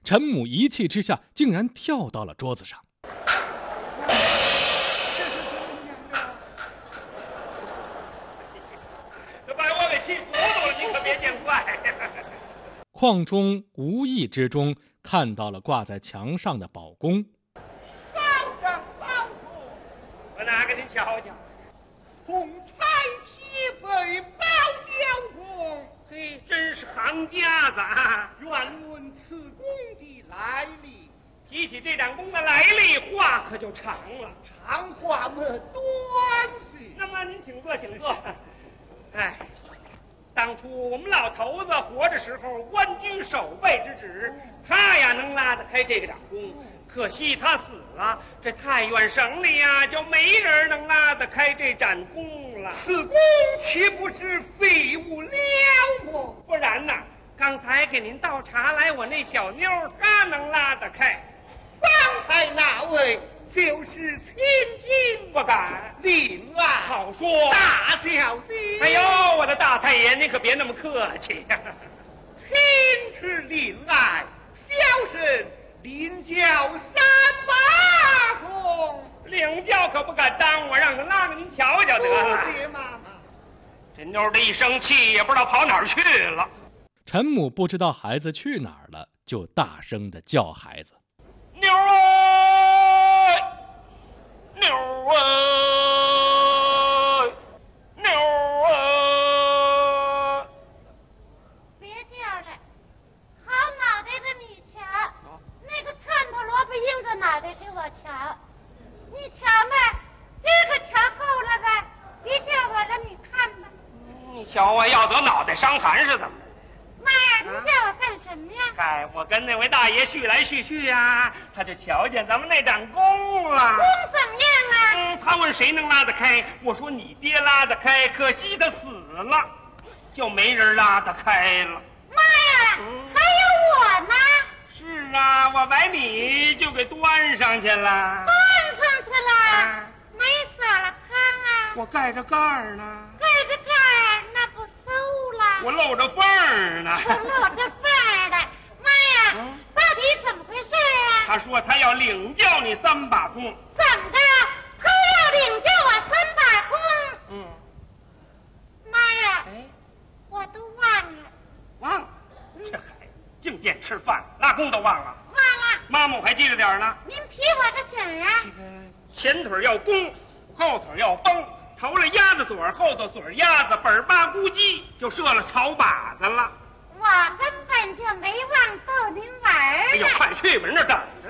陈母一气之下，竟然跳到了桌子上。 这把我给气糊涂了，你可别见怪。 邝忠无意之中看到了挂在墙上的宝弓。 我拿给您瞧瞧。 红彩旗背宝雕弓， 嘿，真是行家子啊！ 愿问此弓的来历。 提起这盏弓的来历，话可就长了。 长话么短些。 那么您请坐，请坐。哎，当初我们老头子活着时候，官居守备之职，他呀能拉得开这个掌弓。可惜他死了，这太原省里呀就没人能拉得开这盏弓了。 此弓岂不是废物了么？ 不然呐，刚才给您倒茶来，我那小妞她能拉得开。 方才那位就是亲亲不敢。 令爱， 好说。 大小姐。 哎呦，我的大太爷，您可别那么客气呀。 亲是令爱，小生领教三把弓。 领教可不敢当，我让他拉给您瞧瞧得了。 谢妈妈。 这妞的一生气，也不知道跑哪儿去了。 陈母不知道孩子去哪儿了，就大声地叫孩子：“ 妞儿，妞儿，妞儿！” 别叫了，好脑袋的你瞧，那个串头萝卜硬着脑袋给我瞧，你瞧嘛，这个瞧够了吧？别叫我了，你看吧。 你瞧我要得脑袋伤寒是怎么的？ 妈呀，你叫我干什么呀？ 哎，我跟那位大爷叙来叙去呀，他就瞧见咱们那盏弓了。 弓怎么样啊？ 他问谁能拉得开，我说你爹拉得开，可惜他死了，就没人拉得开了。 妈呀，还有我呢。 是啊，我把你就给端上去了。 端上去了，没撒了汤啊？ 我盖着盖儿呢。 盖着盖儿，那不馊了？ 我露着缝儿呢。 我露着缝儿的。妈呀，到底怎么回事啊？ 他说他要领教你三把弓。 怎么的？他要领教我三把弓？妈呀，我都忘了。 忘了？这孩子净惦吃饭，拉弓都忘了。 忘了。 妈妈我还记着点呢。 您提我个醒啊？ 前腿要弓，后腿要绷，头了鸭子嘴，后头嘴鸭子，本八咕叽就射了草靶子了。 我根本就没忘逗您玩儿呢。 哎呦，快去吧，人那等